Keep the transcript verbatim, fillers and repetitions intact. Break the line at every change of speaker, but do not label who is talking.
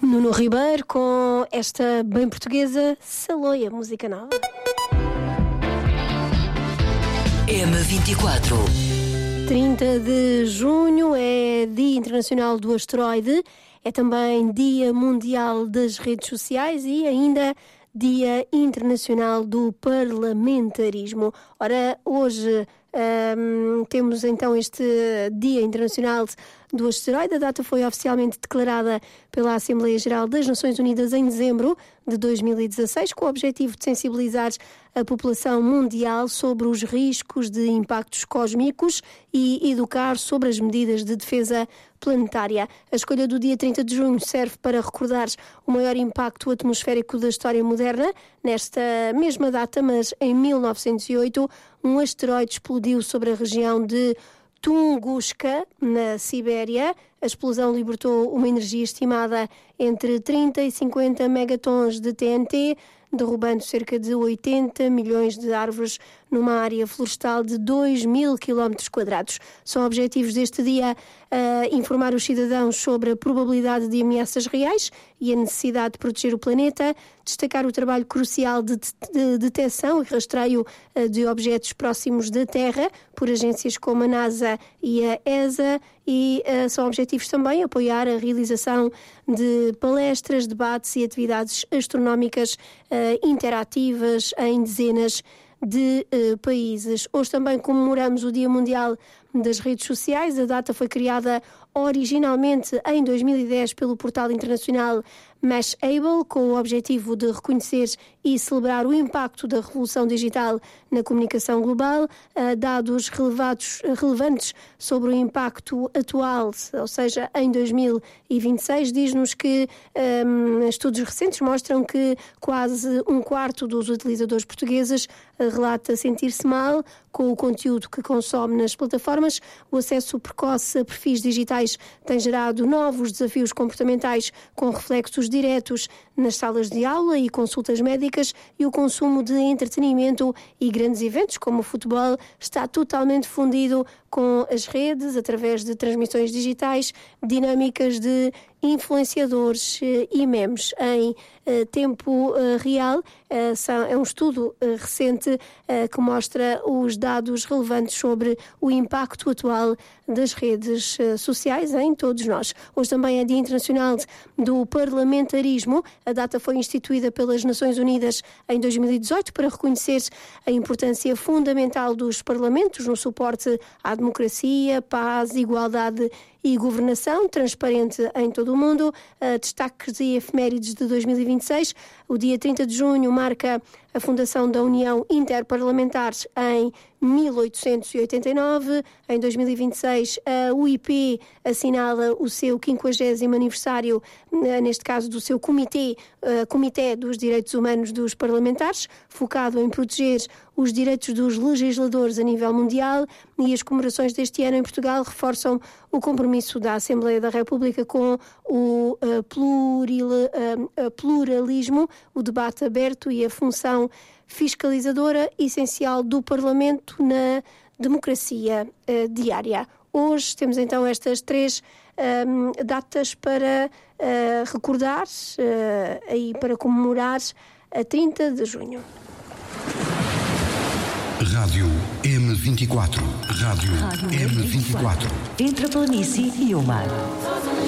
Nuno Ribeiro com esta bem portuguesa Saloia, música nova.
M vinte e quatro.
trinta de junho é Dia Internacional do Asteroide, é também Dia Mundial das Redes Sociais e ainda Dia Internacional do Parlamentarismo. Ora, hoje hum, temos então este Dia Internacional do Asteroide. A data foi oficialmente declarada pela Assembleia Geral das Nações Unidas em dezembro de dois mil e dezasseis, com o objetivo de sensibilizar a população mundial sobre os riscos de impactos cósmicos e educar sobre as medidas de defesa planetária. A escolha do dia trinta de junho serve para recordar o maior impacto atmosférico da história moderna. Nesta mesma data, mas em mil novecentos e oito, um asteroide explodiu sobre a região de Tunguska, na Sibéria. A explosão libertou uma energia estimada entre trinta e cinquenta megatons de T N T, derrubando cerca de oitenta milhões de árvores numa área florestal de dois mil quilómetros quadrados. São objetivos deste dia uh, informar os cidadãos sobre a probabilidade de ameaças reais e a necessidade de proteger o planeta, destacar o trabalho crucial de, de, de detecção e rastreio uh, de objetos próximos da Terra por agências como a NASA e a E S A, e uh, são objetivos também apoiar a realização de palestras, debates e atividades astronómicas uh, interativas em dezenas de uh, países. Hoje também comemoramos o Dia Mundial das Redes Sociais. A data foi criada originalmente em dois mil e dez pelo portal internacional Mashable, com o objetivo de reconhecer e celebrar o impacto da revolução digital na comunicação global. Uh, dados relevados, relevantes sobre o impacto atual, ou seja, em dois mil e vinte e seis, diz-nos que um, estudos recentes mostram que quase um quarto dos utilizadores portugueses uh, relata sentir-se mal com o conteúdo que consome nas plataformas. O acesso precoce a perfis digitais tem gerado novos desafios comportamentais com reflexos diretos nas salas de aula e consultas médicas, e o consumo de entretenimento e grandes eventos como o futebol está totalmente fundido com as redes através de transmissões digitais, dinâmicas de influenciadores e memes em uh, tempo uh, real. Uh, são, é um estudo uh, recente uh, que mostra os dados relevantes sobre o impacto atual das redes uh, sociais em todos nós. Hoje também é Dia Internacional do Parlamentarismo. A data foi instituída pelas Nações Unidas em dois mil e dezoito para reconhecer a importância fundamental dos parlamentos no suporte à democracia, paz, igualdade e governação transparente em todo o mundo. Uh, destaques e efemérides de dois mil e vinte e seis. O dia trinta de junho marca a fundação da União Interparlamentar em mil oitocentos e oitenta e nove. Em dois mil e vinte e seis, a U I P assinala o seu quinquagésimo aniversário, neste caso do seu Comitê, uh, Comitê dos Direitos Humanos dos Parlamentares, focado em proteger os direitos dos legisladores a nível mundial, e as comemorações deste ano em Portugal reforçam o compromisso da Assembleia da República com o uh, pluril, uh, pluralismo, o debate aberto e a função fiscalizadora essencial do Parlamento na democracia uh, diária. Hoje temos então estas três um, datas para uh, recordar uh, e para comemorar a trinta de junho.
Rádio M vinte e quatro. Rádio, Rádio M vinte e quatro.
Entre a planície e o mar.